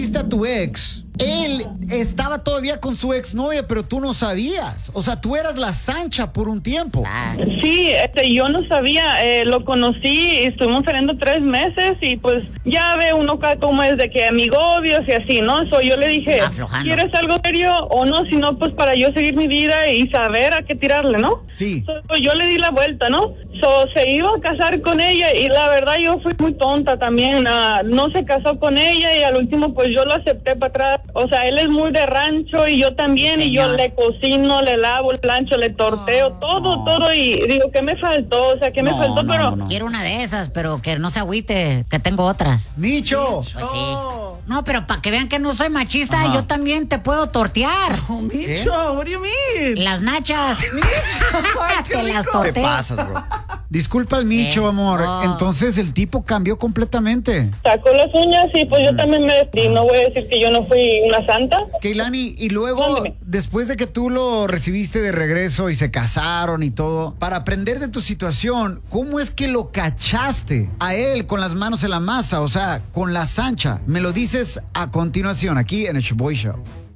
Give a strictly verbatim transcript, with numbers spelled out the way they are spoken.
conociste a tu ex, él estaba todavía con su exnovia, pero tú no sabías. O sea, tú eras la Sancha por un tiempo. Sí, este, yo no sabía. Eh, lo conocí, estuvimos saliendo tres meses y pues ya ve uno acá como es de que amigobios y así, ¿no? So, yo le dije, Aflojando. ¿quieres algo serio o no? Si no, pues para yo seguir mi vida y saber a qué tirarle, ¿no? Sí. So, pues, yo le di la vuelta, ¿no? So, se iba a casar con ella y la verdad yo fui muy tonta también. Uh, no se casó con ella y al último pues yo lo acepté para atrás. O sea, él es muy de rancho y yo también, Sí, y yo señor. le cocino, le lavo el plancho, le torteo, Oh, todo, no. todo, y digo, ¿qué me faltó? O sea, ¿qué me No, faltó? no, Pero no, no. Quiero una de esas, pero que no se agüite, que tengo otras. Micho. Pues sí. No, pero para que vean que no soy machista, Ajá. yo también te puedo tortear. Oh, Micho, what do you mean? Las nachas. Ay, qué Te las rico. Te torteo. pasas, bro. Disculpa al Micho, Eh, amor. no. Entonces el tipo cambió completamente. sacó las uñas y pues yo también me despedí. No voy a decir que yo no fui una santa. Keilani, y luego, Mándeme. después de que tú lo recibiste de regreso y se casaron y todo, para aprender de tu situación, ¿cómo es que lo cachaste a él con las manos en la masa? O sea, con la Sancha. Me lo dices a continuación aquí en el Shoboy Show.